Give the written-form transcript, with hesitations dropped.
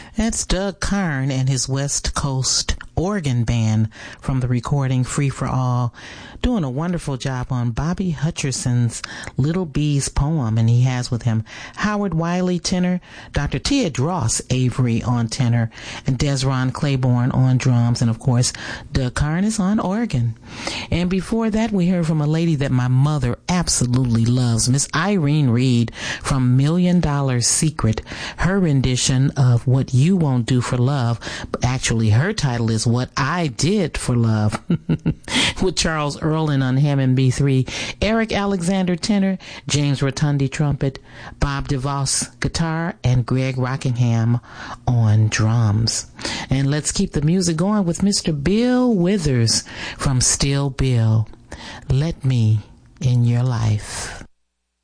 That's Doug Karn and his West Coast organ band from the recording Free for All, doing a wonderful job on Bobby Hutcherson's Little Bees poem, and he has with him Howard Wiley tenor, Dr. Tia Dross Avery on tenor, and Desron Claiborne on drums, and of course Doug Karn is on organ. And before that we heard from a lady that my mother absolutely loves, Miss Irene Reed from $1 Million Secret, her rendition of What You Won't Do for Love. Actually, her title is What I Did for Love, with Charles Earlin on Hammond B3, Eric Alexander tenor, James Rotundi trumpet, Bob DeVos guitar, and Greg Rockingham on drums. And let's keep the music going with Mr. Bill Withers from Still Bill. Let Me in Your Life.